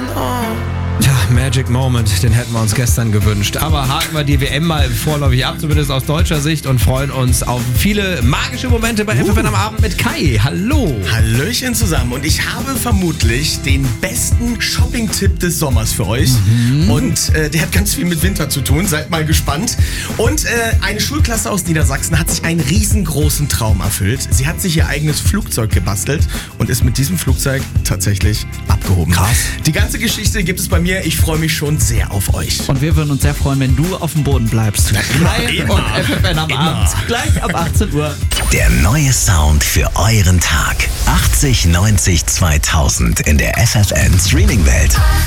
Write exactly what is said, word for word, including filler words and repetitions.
Tja, Magic Moment, den hätten wir uns gestern gewünscht. Aber haken wir die W M mal vorläufig ab, zumindest aus deutscher Sicht, und freuen uns auf viele magische Momente bei uh. F F N am Abend mit Kai. Hallo. Hallöchen zusammen. Und ich habe vermutlich den besten Shopping-Tipp des Sommers für euch. Mhm. Und äh, der hat ganz viel mit Winter zu tun. Seid mal gespannt. Und äh, eine Schulklasse aus Niedersachsen hat sich einen riesengroßen Traum erfüllt. Sie hat sich ihr eigenes Flugzeug gebastelt und ist mit diesem Flugzeug tatsächlich abgehoben. Krass. Die ganze Geschichte gibt es bei mir. Ich freue mich schon sehr auf euch. Und wir würden uns sehr freuen, wenn du auf dem Boden bleibst. Kai und F F N am Immer. Abend. Gleich ab achtzehn Uhr. Der neue Sound für euren Tag. achtzig, neunzig, zweitausend in der F F N Streaming-Welt.